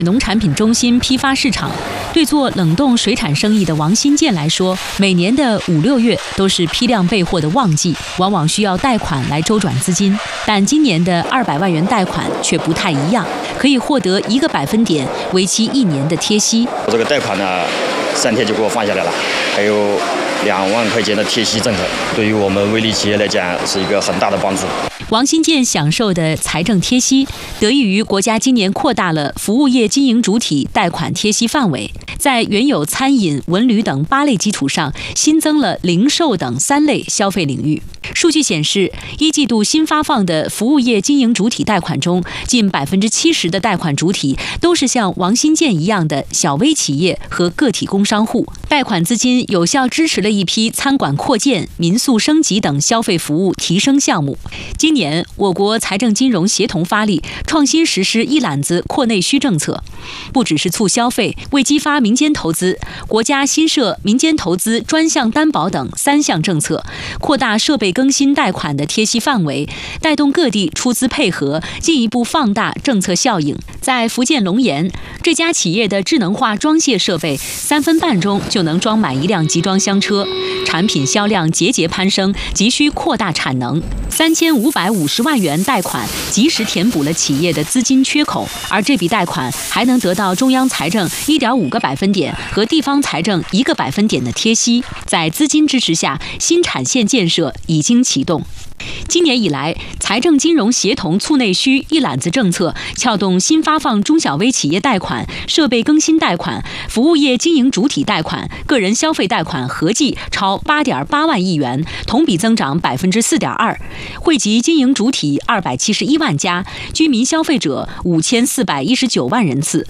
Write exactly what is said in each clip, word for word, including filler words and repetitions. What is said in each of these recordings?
农产品中心批发市场，对做冷冻水产生意的王新建来说，每年的五六月都是批量备货的旺季，往往需要贷款来周转资金。但今年的二百万元贷款却不太一样，可以获得一个百分点、为期一年的贴息。 我这个贷款呢，三天就给我放下来了，还有两万块钱的贴息政策，对于我们微利企业来讲是一个很大的帮助。 王新建享受的财政贴息，得益于国家今年扩大了服务业经营主体贷款贴息范围，在原有餐饮、文旅等八类基础上，新增了零售等三类消费领域。数据显示，一季度新发放的服务业经营主体贷款中，近百分之七十的贷款主体都是像王新建一样的小微企业和个体工商户。贷款资金有效支持了一批餐馆扩建、民宿升级等消费服务提升项目。今年，我国财政金融协同发力，创新实施一揽子扩内需政策，不只是促消费，为激发民间投资，国家新设民间投资专项担保等三项政策，扩大设备更新贷款的贴息范围，带动各地出资配合，进一步放大政策效应。在福建龙岩，这家企业的智能化装卸设备三分半钟就能装满一辆集装箱车，产品销量节节攀升，急需扩大产能。三千五百五十万元贷款及时填补了企业的资金缺口，而这笔贷款还能得到中央财政一点五个百分点和地方财政一个百分点的贴息。在资金支持下，新产线建设已经启动。今年以来，财政金融协同促内需一揽子政策撬动新发放中小微企业贷款、设备更新贷款、服务业经营主体贷款、个人消费贷款合计超八点八万亿元，同比增长百分之四点二，惠及经营主体二百七十一万家，居民消费者五千四百一十九万人次。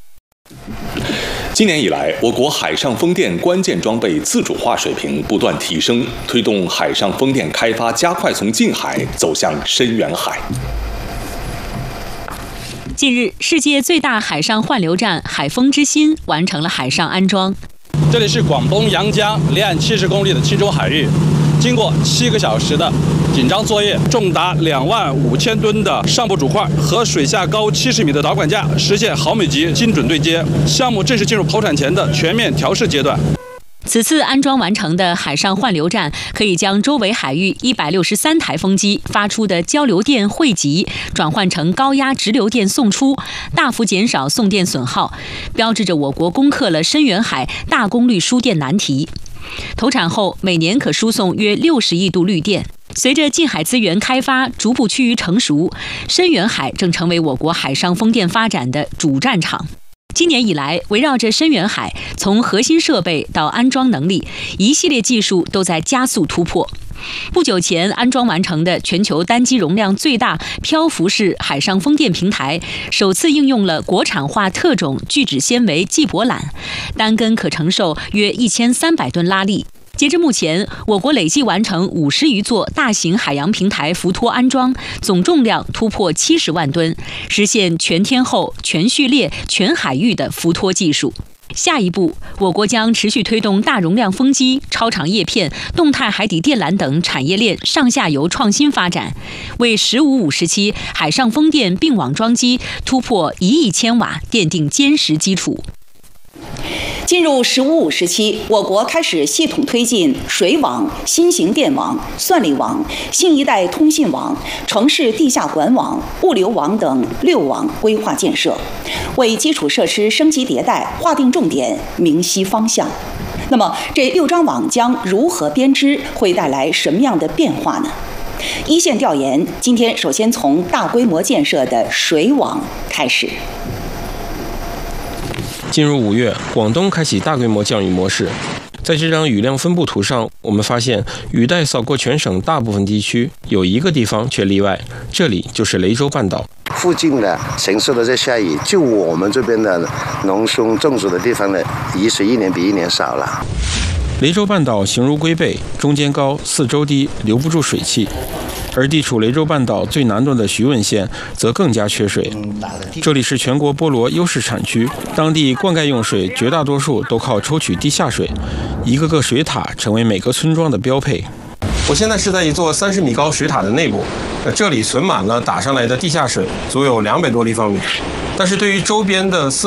今年以来，我国海上风电关键装备自主化水平不断提升，推动海上风电开发加快从近海走向深远海。 近日，世界最大海上换流站海风之心完成了海上安装。 这里是广东阳江离岸七十公里的钦州海域，经过七个小时的紧张作业，重达两万五千吨的上部主块和水下高七十米的导管架实现毫米级精准对接，项目正式进入投产前的全面调试阶段。 此次安装完成的海上换流站，可以将周围海域一百六十三台风机发出的交流电汇集转换成高压直流电送出，大幅减少送电损耗，标志着我国攻克了深远海大功率输电难题。投产后，每年可输送约六十亿度绿电。随着近海资源开发逐步趋于成熟，深远海正成为我国海上风电发展的主战场。今年以来，围绕着深远海，从核心设备到安装能力，一系列技术都在加速突破。不久前安装完成的全球单机容量最大漂浮式海上风电平台，首次应用了国产化特种聚酯纤维季泊缆，单根可承受约一千三百吨拉力。截至目前，我国累计完成五十余座大型海洋平台浮托安装，总重量突破七十万吨，实现全天候、全序列、全海域的浮托技术。下一步，我国将持续推动大容量风机、超长叶片、动态海底电缆等产业链上下游创新发展，为“十五五”时期海上风电并网装机突破一亿千瓦奠定坚实基础。 进入“十五五”时期，我国开始系统推进水网、新型电网、算力网、新一代通信网、城市地下管网、物流网等六网规划建设，为基础设施升级迭代划定重点、明晰方向。那么，这六张网将如何编织，会带来什么样的变化呢？一线调研今天首先从大规模建设的水网开始。 进入五月，广东开启大规模降雨模式。在这张雨量分布图上，我们发现雨带扫过全省大部分地区，有一个地方却例外，这里就是雷州半岛。 附近的城市都在下雨，就我们这边的农村种植的地方呢，雨水一年比一年少了。 雷州半岛形如龟背，中间高，四周低，留不住水汽。而地处雷州半岛最南端的徐闻县则更加缺水。这里是全国菠萝优势产区，当地灌溉用水绝大多数都靠抽取地下水，一个个水塔成为每个村庄的标配。 我现在是在一座三十米高水塔的内部，呃，这里存满了打上来的地下水，足有两百多立方米。但是对于周边的四